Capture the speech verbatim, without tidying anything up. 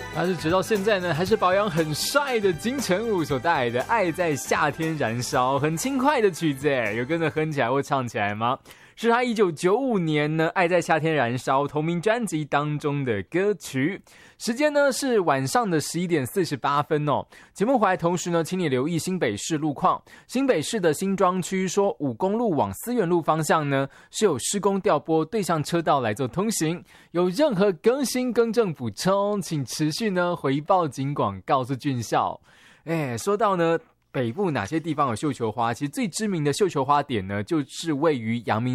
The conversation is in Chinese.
他是直到现在呢，还是保养很帅的金城武所带来的《爱在夏天燃烧》，很轻快的曲子，哎，有跟着哼起来或唱起来吗？是他一九九五年呢《爱在夏天燃烧》同名专辑当中的歌曲。时间呢是晚上的十一点四十八分哦。节目回来同时呢，请你留意新北市路况。新北市的新庄区说五公路往思源路方向呢是有施工调拨对向车道来做通行，有任何更新更正补充，请持续呢回报警广告诉俊孝。哎，说到呢北部哪些地方有绣球花，其实最知名的绣球花点呢就是位于阳明